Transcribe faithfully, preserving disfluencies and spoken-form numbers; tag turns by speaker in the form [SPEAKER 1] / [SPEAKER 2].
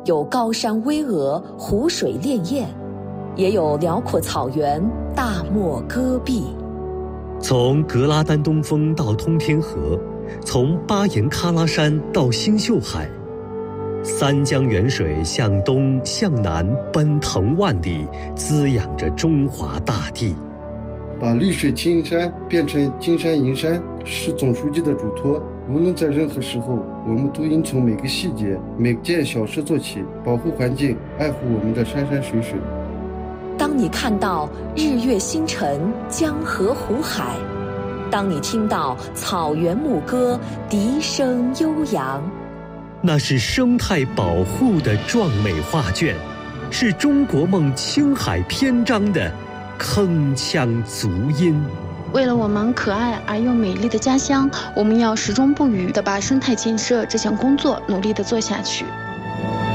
[SPEAKER 1] 有高山巍峨，湖水潋滟，也有辽阔草原，大漠戈壁。
[SPEAKER 2] 从格拉丹东峰到通天河，从巴颜喀拉山到星宿海，三江源水向东向南奔腾万里，滋养着中华大地。
[SPEAKER 3] 把绿水青山变成金山银山是总书记的嘱托。无论在任何时候，我们都应从每个细节、每件小事做起，保护环境，爱护我们的山山水水。
[SPEAKER 1] 当你看到日月星辰、江河湖海，当你听到草原牧歌笛声悠扬，
[SPEAKER 2] 那是生态保护的壮美画卷，是中国梦青海篇章的铿锵足音。
[SPEAKER 4] 为了我们可爱而又美丽的家乡，我们要始终不渝地把生态建设这项工作努力地做下去。